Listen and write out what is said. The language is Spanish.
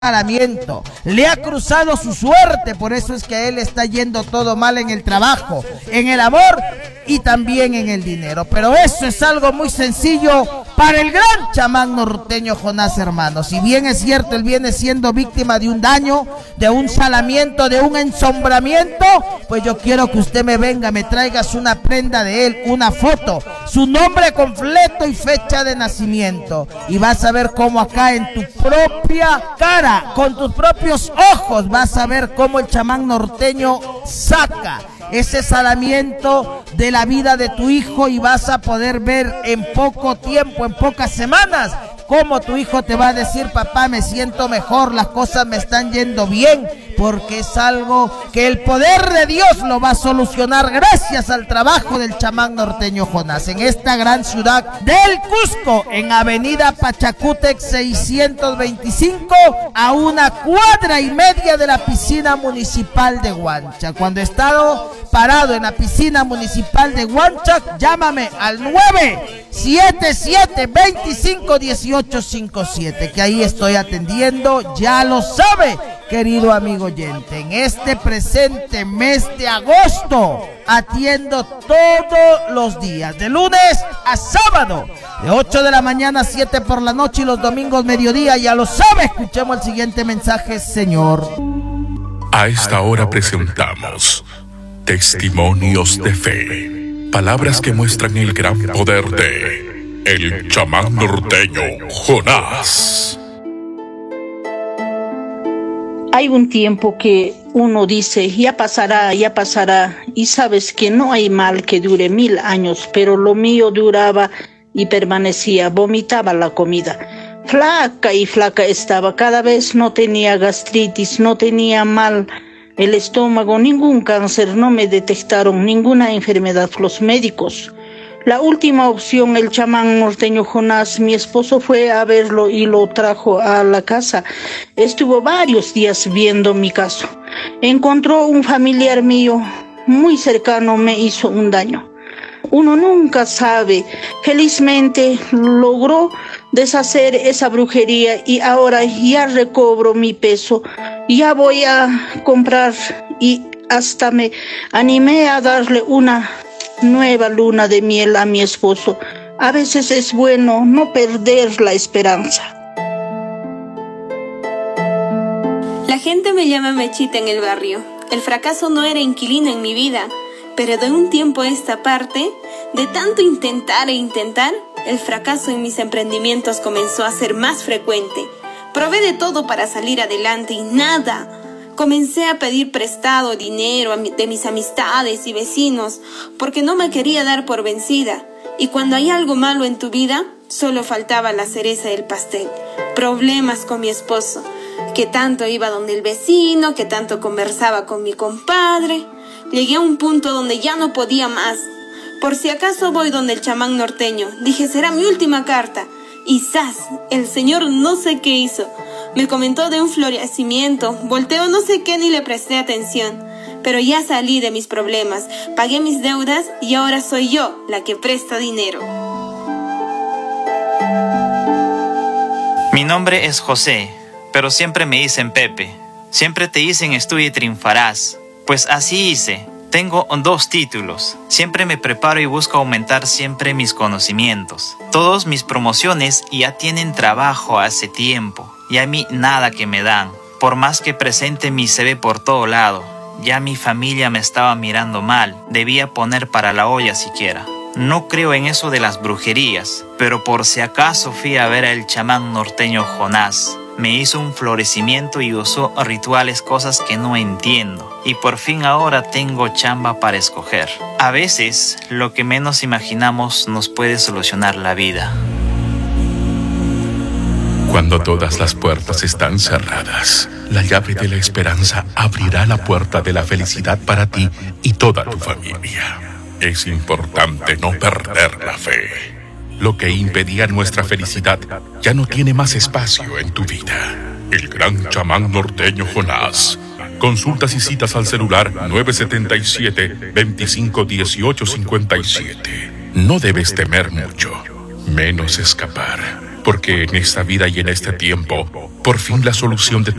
le ha cruzado su suerte, por eso es que a él está yendo todo mal en el trabajo, en el amor y también en el dinero. Pero eso es algo muy sencillo para el gran chamán norteño Jonás, hermano. Si bien es cierto, él viene siendo víctima de un daño, de un salamiento, de un ensombramiento, pues yo quiero que usted me venga, me traigas una prenda de él, una foto, su nombre completo y fecha de nacimiento, y vas a ver cómo acá en tu propia cara, con tus propios ojos, vas a ver cómo el chamán norteño saca ese salamiento de la vida de tu hijo, y vas a poder ver en poco tiempo, en pocas semanas, cómo tu hijo te va a decir: papá, me siento mejor, las cosas me están yendo bien, porque es algo que el poder de Dios lo va a solucionar gracias al trabajo del chamán norteño Jonás en esta gran ciudad del Cusco, en avenida Pachacútec 625, a 1,5 cuadras de la piscina municipal de Huancha. Cuando he estado parado en la piscina municipal de Huancha, llámame al 977-25-1857, que ahí estoy atendiendo, ya lo sabe, querido amigo oyente. En este presente mes de agosto atiendo todos los días, de lunes a sábado, de 8 de la mañana a 7 por la noche, y los domingos mediodía, ya lo sabe. Escuchemos el siguiente mensaje, señor. A esta hora presentamos Testimonios de Fe, palabras que muestran el gran poder de el chamán norteño Jonás. Hay un tiempo que uno dice, ya pasará, y sabes que no hay mal que dure 1000 años, pero lo mío duraba y permanecía, vomitaba la comida. Flaca y flaca estaba, cada vez no tenía gastritis, no tenía mal el estómago, ningún cáncer, no me detectaron ninguna enfermedad los médicos. La última opción, el chamán norteño Jonás, mi esposo fue a verlo y lo trajo a la casa. Estuvo varios días viendo mi caso. Encontró un familiar mío muy cercano, me hizo un daño. Uno nunca sabe. Felizmente logró deshacer esa brujería y ahora ya recobro mi peso. Ya voy a comprar y hasta me animé a darle una nueva luna de miel a mi esposo. A veces es bueno no perder la esperanza. La gente me llama Mechita en el barrio. El fracaso no era inquilino en mi vida, pero de un tiempo a esta parte, de tanto intentar el fracaso en mis emprendimientos comenzó a ser más frecuente. Probé de todo para salir adelante y nada. Comencé a pedir prestado dinero de mis amistades y vecinos porque no me quería dar por vencida. Y cuando hay algo malo en tu vida, solo faltaba la cereza del pastel. Problemas con mi esposo, que tanto iba donde el vecino, que tanto conversaba con mi compadre. Llegué a un punto donde ya no podía más. Por si acaso voy donde el chamán norteño. Dije, será mi última carta. Y ¡zas! El señor no sé qué hizo. Me comentó de un florecimiento, volteó no sé qué ni le presté atención. Pero ya salí de mis problemas, pagué mis deudas y ahora soy yo la que presta dinero. Mi nombre es José, pero siempre me dicen Pepe. Siempre te dicen estudia y triunfarás. Pues así hice. Tengo 2 títulos. Siempre me preparo y busco aumentar siempre mis conocimientos. Todas mis promociones ya tienen trabajo hace tiempo. Y a mí nada que me dan. Por más que presente mi CV por todo lado. Ya mi familia me estaba mirando mal. Debía poner para la olla siquiera. No creo en eso de las brujerías. Pero por si acaso fui a ver al chamán norteño Jonás. Me hizo un florecimiento y usó rituales, cosas que no entiendo. Y por fin ahora tengo chamba para escoger. A veces, lo que menos imaginamos nos puede solucionar la vida. Cuando todas las puertas están cerradas, la llave de la esperanza abrirá la puerta de la felicidad para ti y toda tu familia. Es importante no perder la fe. Lo que impedía nuestra felicidad ya no tiene más espacio en tu vida. El gran chamán norteño Jonás. Consultas y citas al celular 977-251857. No debes temer mucho, menos escapar, porque en esta vida y en este tiempo Por fin la solución de